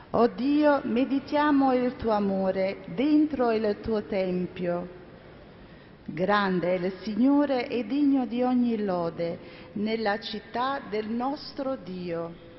O Dio, meditiamo il tuo amore dentro il tuo tempio. Grande è il Signore e degno di ogni lode nella città del nostro Dio.